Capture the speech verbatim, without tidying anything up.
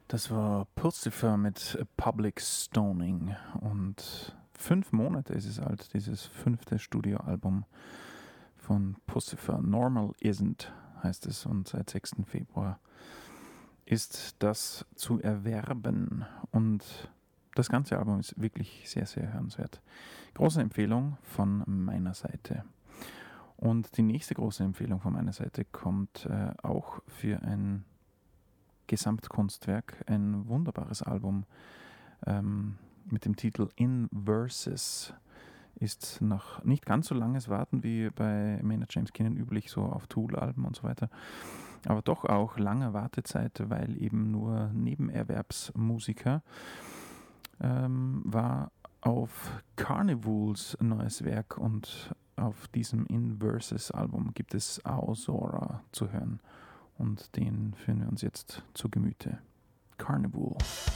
Das war Pulsifer mit Public Stoning und fünf Monate ist es alt, dieses fünfte Studioalbum von Pulsifer. Normal Isn't heißt es und seit sechsten Februar ist das zu erwerben und das ganze Album ist wirklich sehr, sehr hörenswert. Große Empfehlung von meiner Seite. Und die nächste große Empfehlung von meiner Seite kommt äh, auch für ein Gesamtkunstwerk, ein wunderbares Album ähm, mit dem Titel In Verses. Ist nach nicht ganz so langes Warten wie bei Maynard James Keenan üblich, so auf Tool-Alben und so weiter, aber doch auch lange Wartezeit, weil eben nur Nebenerwerbsmusiker, ähm, war auf Carnivals neues Werk und auf diesem In Verses Album gibt es Aozora zu hören und den führen wir uns jetzt zu Gemüte. Carnival.